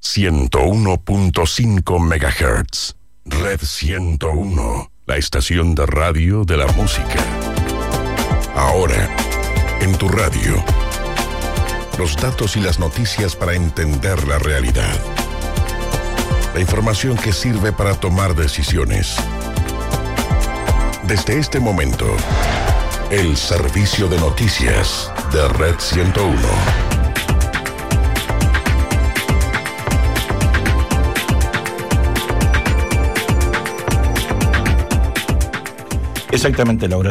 101.5 MHz. Red 101, la estación de radio de la música. Ahora, en tu radio. Los datos y las noticias para entender la realidad. La información que sirve para tomar decisiones. Desde este momento, el servicio de noticias de Red 101. Exactamente la hora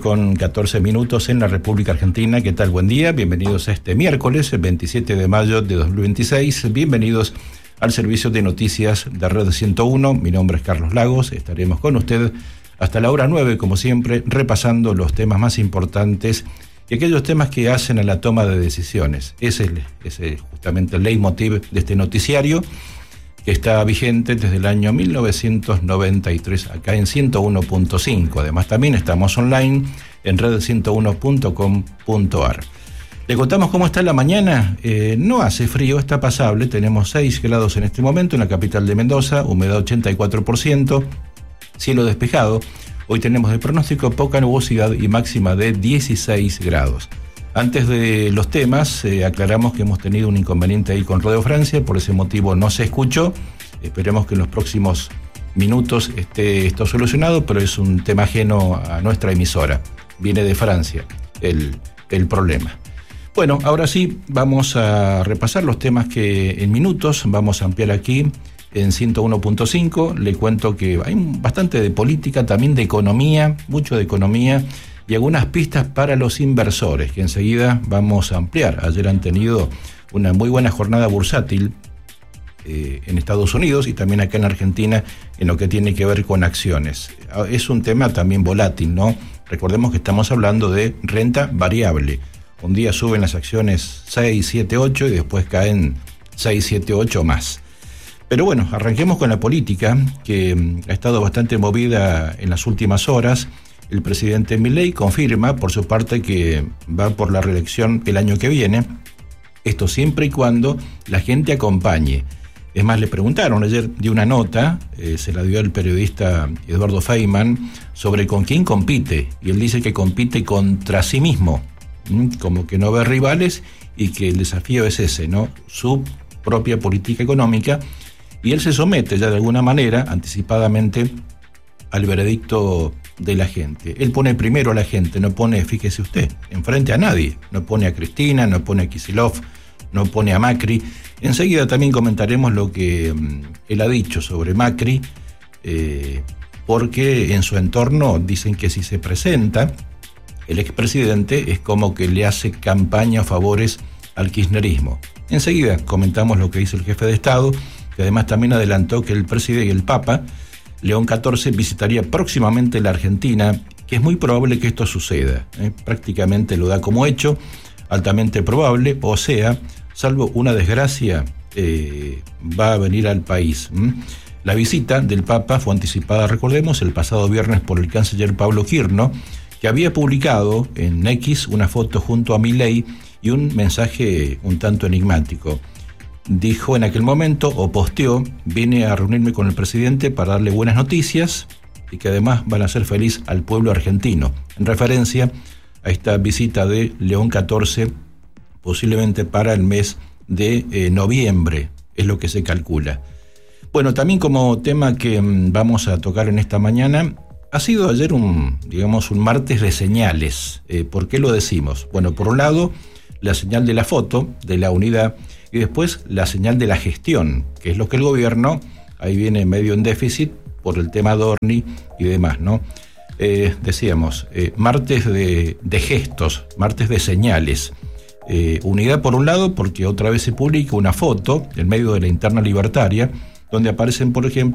7:14 en la República Argentina. ¿Qué tal? Buen día. Bienvenidos a este miércoles, el 27 de mayo de 2026. Bienvenidos al servicio de noticias de Red 101. Mi nombre es Carlos Lagos. Estaremos con usted hasta la hora 9, como siempre, repasando los temas más importantes y aquellos temas que hacen a la toma de decisiones. Ese es justamente el leitmotiv de este noticiario, que está vigente desde el año 1993, acá en 101.5. Además, también estamos online en red101.com.ar. Le contamos cómo está la mañana. No hace frío, está pasable. Tenemos 6 grados en este momento en la capital de Mendoza, humedad 84%, cielo despejado. Hoy tenemos de pronóstico poca nubosidad y máxima de 16 grados. Antes de los temas, aclaramos que hemos tenido un inconveniente ahí con Radio Francia, por ese motivo no se escuchó. Esperemos que en los próximos minutos esté esto solucionado, pero es un tema ajeno a nuestra emisora. Viene de Francia el problema. Bueno, ahora sí, vamos a repasar los temas que en minutos vamos a ampliar aquí en 101.5. Le cuento que hay bastante de política, también de economía, mucho de economía, y algunas pistas para los inversores, que enseguida vamos a ampliar. Ayer han tenido una muy buena jornada bursátil en Estados Unidos y también acá en Argentina en lo que tiene que ver con acciones. Es un tema también volátil, ¿no? Recordemos que estamos hablando de renta variable. Un día suben las acciones 6, 7, 8 y después caen 6, 7, 8 más. Pero bueno, arranquemos con la política, que ha estado bastante movida en las últimas horas. El presidente Milei confirma, por su parte, que va por la reelección el año que viene. Esto siempre y cuando la gente acompañe. Es más, le preguntaron, ayer dio una nota, se la dio el periodista Eduardo Feynman, sobre con quién compite. Y él dice que compite contra sí mismo, como que no ve rivales y que el desafío es ese, ¿no? Su propia política económica. Y él se somete ya de alguna manera, anticipadamente, al veredicto de la gente. Él pone primero a la gente, no pone, fíjese usted, enfrente a nadie. No pone a Cristina, no pone a Kicillof, no pone a Macri. Enseguida también comentaremos lo que él ha dicho sobre Macri, porque en su entorno dicen que si se presenta el expresidente es como que le hace campaña a favores al kirchnerismo. Enseguida comentamos lo que dice el jefe de Estado, que además también adelantó que el presidente y el Papa León XIV visitaría próximamente la Argentina, que es muy probable que esto suceda. Prácticamente lo da como hecho, altamente probable, o sea, salvo una desgracia, va a venir al país. La visita del Papa fue anticipada, recordemos, el pasado viernes por el canciller Pablo Quirno, que había publicado en X una foto junto a Milei y un mensaje un tanto enigmático. Dijo en aquel momento, o posteó: vine a reunirme con el presidente para darle buenas noticias y que además van a hacer feliz al pueblo argentino, en referencia a esta visita de León XIV, posiblemente para el mes de noviembre, es lo que se calcula. Bueno, también como tema que vamos a tocar en esta mañana, ha sido ayer un martes de señales. ¿Por qué lo decimos? Bueno, por un lado, la señal de la foto, de la unidad, y después la señal de la gestión, que es lo que el gobierno, ahí viene medio en déficit por el tema Dorni y demás, ¿no? Decíamos, martes de gestos, martes de señales. Unidad por un lado, porque otra vez se publica una foto en medio de la interna libertaria, donde aparecen, por ejemplo,